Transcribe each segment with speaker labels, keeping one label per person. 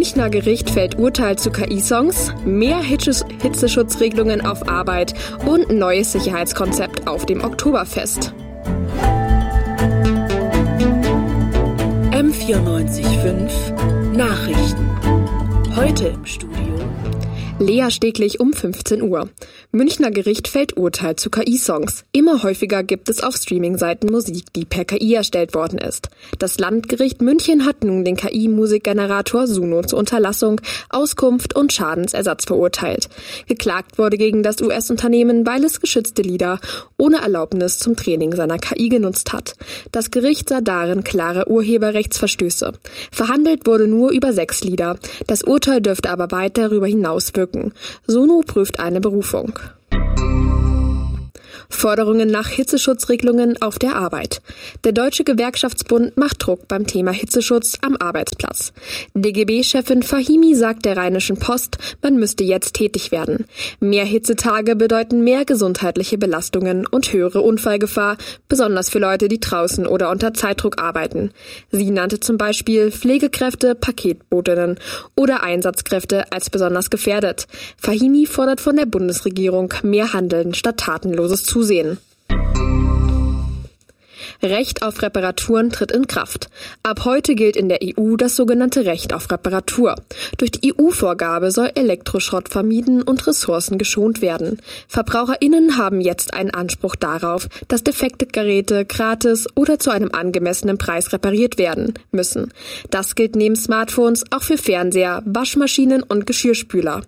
Speaker 1: Münchner Gericht fällt Urteil zu KI-Songs, mehr Hitzeschutzregelungen auf Arbeit und neues Sicherheitskonzept auf dem Oktoberfest.
Speaker 2: M94.5 Nachrichten. Heute im Studio
Speaker 1: Lea Steglich um 15 Uhr. Münchner Gericht fällt Urteil zu KI-Songs. Immer häufiger gibt es auf Streaming-Seiten Musik, die per KI erstellt worden ist. Das Landgericht München hat nun den KI-Musikgenerator Suno zur Unterlassung, Auskunft und Schadensersatz verurteilt. Geklagt wurde gegen das US-Unternehmen, weil es geschützte Lieder ohne Erlaubnis zum Training seiner KI genutzt hat. Das Gericht sah darin klare Urheberrechtsverstöße. Verhandelt wurde nur über 6 Lieder. Das Urteil dürfte aber weit darüber hinaus wirken. Suno prüft eine Berufung. Forderungen nach Hitzeschutzregelungen auf der Arbeit. Der Deutsche Gewerkschaftsbund macht Druck beim Thema Hitzeschutz am Arbeitsplatz. DGB-Chefin Fahimi sagt der Rheinischen Post, man müsste jetzt tätig werden. Mehr Hitzetage bedeuten mehr gesundheitliche Belastungen und höhere Unfallgefahr, besonders für Leute, die draußen oder unter Zeitdruck arbeiten. Sie nannte zum Beispiel Pflegekräfte, Paketbotinnen oder Einsatzkräfte als besonders gefährdet. Fahimi fordert von der Bundesregierung mehr Handeln statt tatenloses Zusehen. Recht auf Reparaturen tritt in Kraft. Ab heute gilt in der EU das sogenannte Recht auf Reparatur. Durch die EU-Vorgabe soll Elektroschrott vermieden und Ressourcen geschont werden. VerbraucherInnen haben jetzt einen Anspruch darauf, dass defekte Geräte gratis oder zu einem angemessenen Preis repariert werden müssen. Das gilt neben Smartphones auch für Fernseher, Waschmaschinen und Geschirrspüler.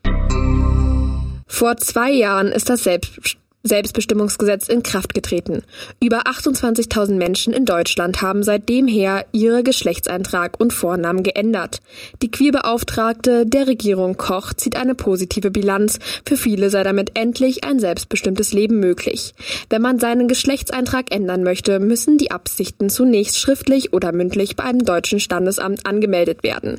Speaker 1: Vor 2 Jahren ist das Selbstbestimmungsgesetz in Kraft getreten. Über 28.000 Menschen in Deutschland haben seitdem her ihre Geschlechtseintrag und Vornamen geändert. Die Queerbeauftragte der Regierung Koch zieht eine positive Bilanz. Für viele sei damit endlich ein selbstbestimmtes Leben möglich. Wenn man seinen Geschlechtseintrag ändern möchte, müssen die Absichten zunächst schriftlich oder mündlich bei einem deutschen Standesamt angemeldet werden.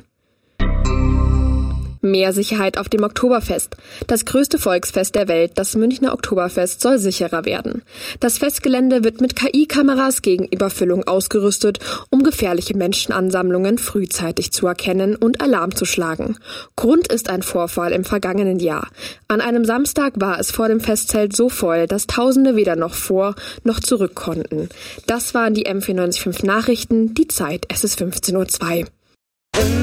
Speaker 1: Mehr Sicherheit auf dem Oktoberfest. Das größte Volksfest der Welt, das Münchner Oktoberfest, soll sicherer werden. Das Festgelände wird mit KI-Kameras gegen Überfüllung ausgerüstet, um gefährliche Menschenansammlungen frühzeitig zu erkennen und Alarm zu schlagen. Grund ist ein Vorfall im vergangenen Jahr. An einem Samstag war es vor dem Festzelt so voll, dass Tausende weder noch vor noch zurück konnten. Das waren die M94.5 Nachrichten. Die Zeit, es ist 15:02 Uhr.